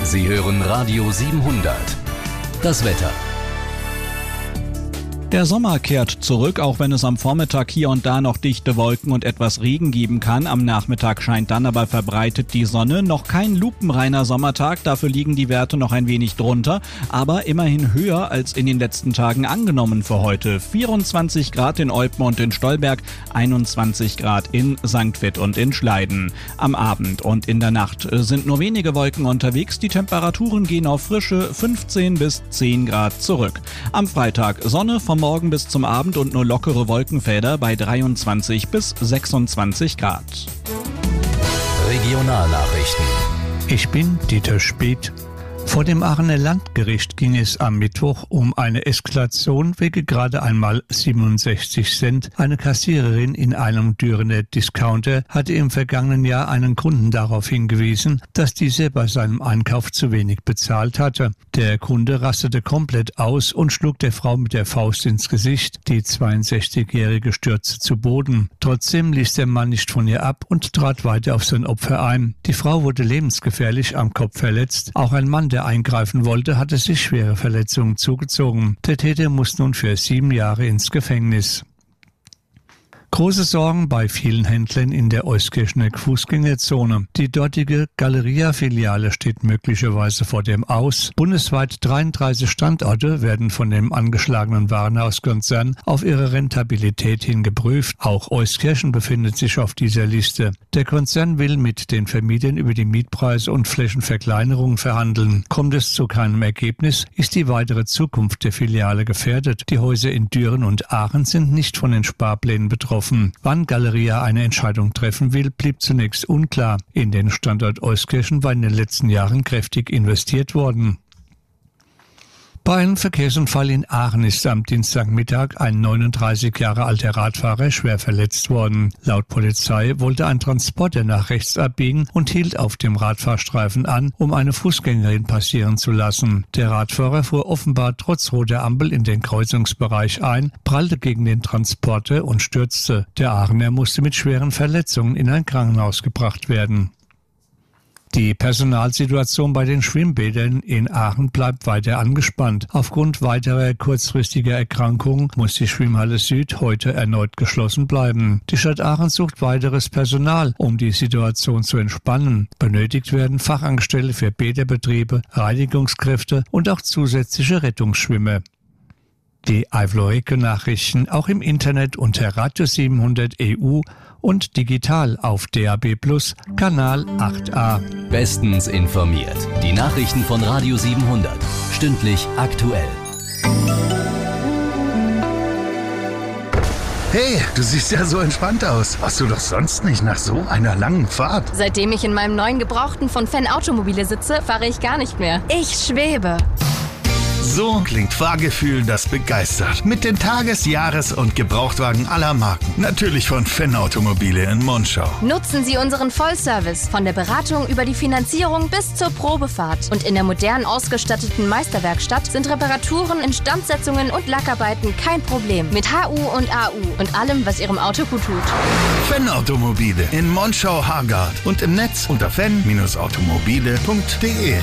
Sie hören Radio 700. Das Wetter. Der Sommer kehrt zurück, auch wenn es am Vormittag hier und da noch dichte Wolken und etwas Regen geben kann. Am Nachmittag scheint dann aber verbreitet die Sonne. Noch kein lupenreiner Sommertag, dafür liegen die Werte noch ein wenig drunter, aber immerhin höher als in den letzten Tagen angenommen für heute. 24 Grad in Eupen und in Stolberg, 21 Grad in St. Vith und in Schleiden. Am Abend und in der Nacht sind nur wenige Wolken unterwegs. Die Temperaturen gehen auf frische 15 bis 10 Grad zurück. Am Freitag Sonne vom Morgen bis zum Abend und nur lockere Wolkenfelder bei 23 bis 26 Grad. Regionalnachrichten. Ich bin Dieter Speth. Vor dem Aachener Landgericht ging es am Mittwoch um eine Eskalation wegen gerade einmal 67 Cent. Eine Kassiererin in einem Dürener Discounter hatte im vergangenen Jahr einen Kunden darauf hingewiesen, dass dieser bei seinem Einkauf zu wenig bezahlt hatte. Der Kunde rastete komplett aus und schlug der Frau mit der Faust ins Gesicht. Die 62-Jährige stürzte zu Boden. Trotzdem ließ der Mann nicht von ihr ab und trat weiter auf sein Opfer ein. Die Frau wurde lebensgefährlich am Kopf verletzt. Auch ein Mann, der eingreifen wollte, hatte sich schwere Verletzungen zugezogen. Der Täter muss nun für 7 Jahre ins Gefängnis. Große Sorgen bei vielen Händlern in der Euskirchener Fußgängerzone. Die dortige Galeria-Filiale steht möglicherweise vor dem Aus. Bundesweit 33 Standorte werden von dem angeschlagenen Warenhauskonzern auf ihre Rentabilität hin geprüft. Auch Euskirchen befindet sich auf dieser Liste. Der Konzern will mit den Vermietern über die Mietpreise und Flächenverkleinerungen verhandeln. Kommt es zu keinem Ergebnis, ist die weitere Zukunft der Filiale gefährdet. Die Häuser in Düren und Aachen sind nicht von den Sparplänen betroffen. Wann Galeria eine Entscheidung treffen will, blieb zunächst unklar. In den Standort Euskirchen war in den letzten Jahren kräftig investiert worden. Bei einem Verkehrsunfall in Aachen ist am Dienstagmittag ein 39 Jahre alter Radfahrer schwer verletzt worden. Laut Polizei wollte ein Transporter nach rechts abbiegen und hielt auf dem Radfahrstreifen an, um eine Fußgängerin passieren zu lassen. Der Radfahrer fuhr offenbar trotz roter Ampel in den Kreuzungsbereich ein, prallte gegen den Transporter und stürzte. Der Aachener musste mit schweren Verletzungen in ein Krankenhaus gebracht werden. Die Personalsituation bei den Schwimmbädern in Aachen bleibt weiter angespannt. Aufgrund weiterer kurzfristiger Erkrankungen muss die Schwimmhalle Süd heute erneut geschlossen bleiben. Die Stadt Aachen sucht weiteres Personal, um die Situation zu entspannen. Benötigt werden Fachangestellte für Bäderbetriebe, Reinigungskräfte und auch zusätzliche Rettungsschwimmer. Die Eifel-Nachrichten auch im Internet unter Radio 700 EU und digital auf DAB+ Kanal 8a. Bestens informiert. Die Nachrichten von Radio 700. Stündlich aktuell. Hey, du siehst ja so entspannt aus. Warst du doch sonst nicht nach so einer langen Fahrt? Seitdem ich in meinem neuen Gebrauchten von Fenn Automobile sitze, fahre ich gar nicht mehr. Ich schwebe. So klingt Fahrgefühl, das begeistert. Mit den Tages-, Jahres- und Gebrauchtwagen aller Marken. Natürlich von Fenn Automobile in Monschau. Nutzen Sie unseren Vollservice von der Beratung über die Finanzierung bis zur Probefahrt. Und in der modern ausgestatteten Meisterwerkstatt sind Reparaturen, Instandsetzungen und Lackarbeiten kein Problem. Mit HU und AU und allem, was Ihrem Auto gut tut. Fenn Automobile in Monschau-Hargard und im Netz unter fenn-automobile.de.